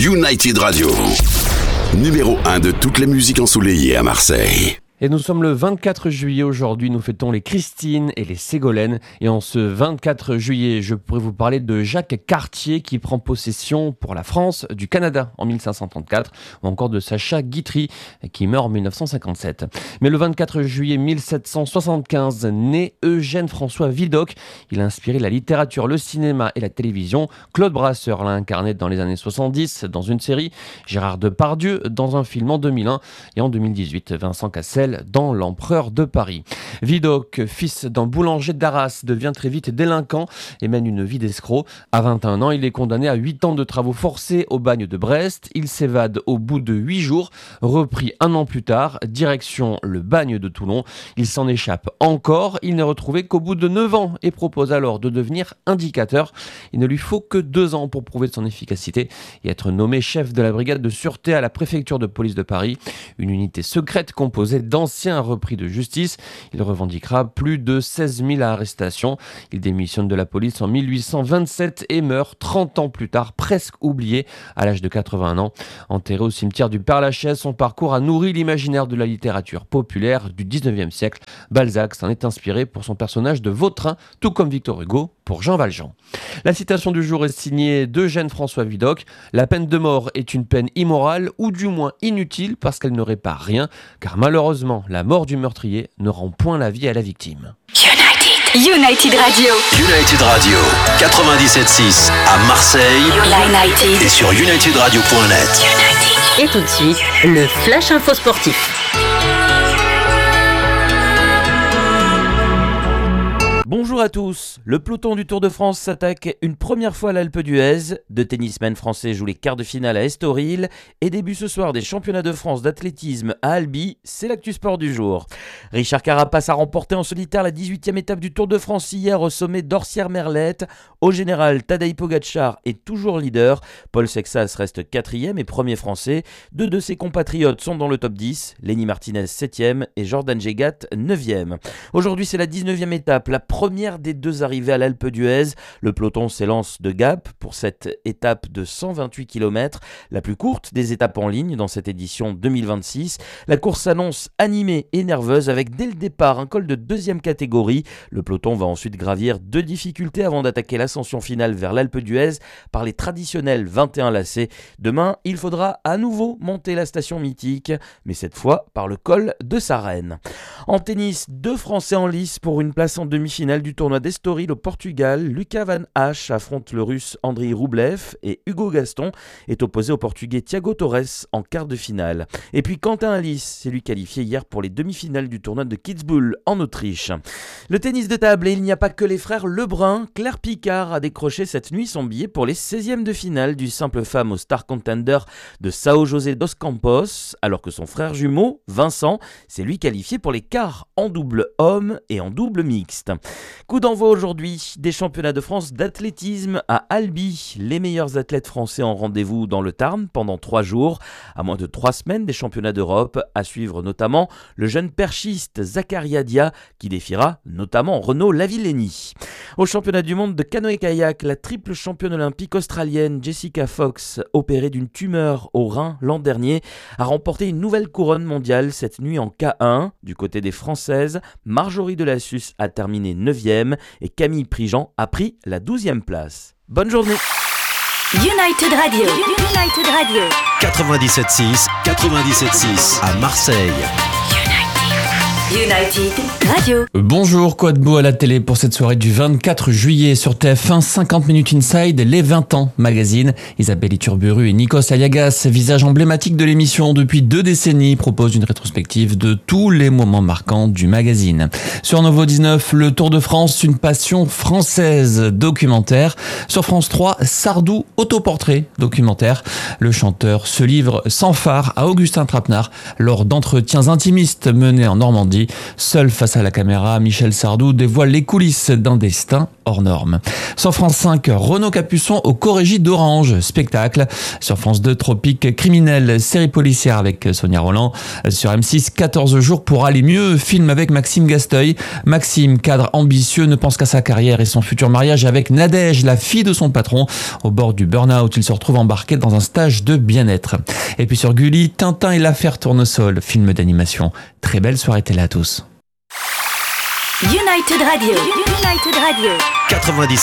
United Radio, numéro 1 de toutes les musiques ensoleillées à Marseille. Et nous sommes le 24 juillet aujourd'hui, nous fêtons les Christine et les Ségolène. Et en ce 24 juillet, je pourrais vous parler de Jacques Cartier qui prend possession pour la France du Canada en 1534, ou encore de Sacha Guitry qui meurt en 1957. Mais le 24 juillet 1775, naît Eugène François Vidocq. Il a inspiré la littérature, le cinéma et la télévision. Claude Brasseur l'a incarné dans les années 70 dans une série, Gérard Depardieu dans un film en 2001 et en 2018, Vincent Cassel dans L'Empereur de Paris. Vidocq, fils d'un boulanger d'Arras, devient très vite délinquant et mène une vie d'escroc. À 21 ans, il est condamné à 8 ans de travaux forcés au bagne de Brest. Il s'évade au bout de 8 jours, repris un an plus tard, direction le bagne de Toulon. Il s'en échappe encore, il n'est retrouvé qu'au bout de 9 ans et propose alors de devenir indicateur. Il ne lui faut que 2 ans pour prouver son efficacité et être nommé chef de la brigade de sûreté à la préfecture de police de Paris, une unité secrète composée d'anciens repris de justice. Il revendiquera plus de 16 000 arrestations. Il démissionne de la police en 1827 et meurt 30 ans plus tard, presque oublié, à l'âge de 81 ans. Enterré au cimetière du Père-Lachaise, son parcours a nourri l'imaginaire de la littérature populaire du 19e siècle. Balzac s'en est inspiré pour son personnage de Vautrin, tout comme Victor Hugo pour Jean Valjean. La citation du jour est signée d'Eugène François Vidocq. La peine de mort est une peine immorale ou du moins inutile parce qu'elle ne répare rien, car malheureusement, la mort du meurtrier ne rend point la vie à la victime. United Radio. United Radio, 97.6 à Marseille United. et sur unitedradio.net. Et tout de suite, le Flash Info Sportif. Bonjour à tous, le peloton du Tour de France s'attaque une première fois à l'Alpe d'Huez. Deux tennismen français jouent les quarts de finale à Estoril et début ce soir des championnats de France d'athlétisme à Albi, c'est l'actu sport du jour. Richard Carapace a remporté en solitaire la 18e étape du Tour de France hier au sommet d'Orsières-Merlette. Au général, Tadej Pogačar est toujours leader, Paul Sexas reste 4e et premier français. Deux de ses compatriotes sont dans le top 10, Lenny Martinez 7e et Jordan Jegat 9e. Aujourd'hui c'est la 19e étape, la première des deux arrivées à l'Alpe d'Huez. Le peloton s'élance de Gap pour cette étape de 128 km, la plus courte des étapes en ligne dans cette édition 2026. La course s'annonce animée et nerveuse avec dès le départ un col de deuxième catégorie. Le peloton va ensuite gravir deux difficultés avant d'attaquer l'ascension finale vers l'Alpe d'Huez par les traditionnels 21 lacets. Demain, il faudra à nouveau monter la station mythique, mais cette fois par le col de Sarenne. En tennis, deux Français en lice pour une place en demi-finale du tournoi d'Estoril au Portugal. Lucas Van Hache affronte le russe Andriy Rublev et Hugo Gaston est opposé au portugais Thiago Torres en quart de finale. Et puis Quentin Alice s'est lui qualifié hier pour les demi-finales du tournoi de Kitzbühel en Autriche. Le tennis de table, et il n'y a pas que les frères Lebrun. Claire Picard a décroché cette nuit son billet pour les 16e de finale du simple femme au Star Contender de São José dos Campos, alors que son frère jumeau, Vincent, s'est lui qualifié pour les quarts en double homme et en double mixte. Coup d'envoi aujourd'hui des championnats de France d'athlétisme à Albi. Les meilleurs athlètes français en rendez-vous dans le Tarn pendant 3 jours. À moins de 3 semaines des championnats d'Europe, à suivre notamment le jeune perchiste Zakaria Dia qui défiera notamment Renaud Lavillenie. Au championnat du monde de canoë-kayak, la triple championne olympique australienne Jessica Fox, opérée d'une tumeur au rein l'an dernier, a remporté une nouvelle couronne mondiale cette nuit en K1. Du côté des Françaises, Marjorie Delassus a terminé 9e et Camille Prigent a pris la 12e place. Bonne journée. United Radio. United Radio. 97.6 à Marseille. United Radio. Bonjour, quoi de beau à la télé pour cette soirée du 24 juillet sur TF1, 50 minutes inside, les 20 ans magazine. Isabelle Iturburu et Nikos Aliagas, visage emblématique de l'émission depuis 2 décennies, proposent une rétrospective de tous les moments marquants du magazine. Sur Novo 19, le Tour de France, une passion française, documentaire. Sur France 3, Sardou, autoportrait, documentaire. Le chanteur se livre sans phare à Augustin Trapenard lors d'entretiens intimistes menés en Normandie. Paris. Seul face à la caméra, Michel Sardou dévoile les coulisses d'un destin hors norme. Sur France 5, Renaud Capuçon au Corrégie d'Orange, spectacle. Sur France 2, Tropique criminel, série policière avec Sonia Rolland. Sur M6, 14 jours pour aller mieux, film avec Maxime Gasteuil. Maxime, cadre ambitieux, ne pense qu'à sa carrière et son futur mariage avec Nadège, la fille de son patron. Au bord du burn-out, il se retrouve embarqué dans un stage de bien-être. Et puis sur Gulli, Tintin et l'affaire Tournesol, film d'animation. Très belle soirée télé à tous. United Radio.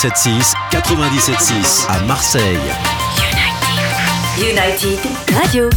97.6 à Marseille. United Radio.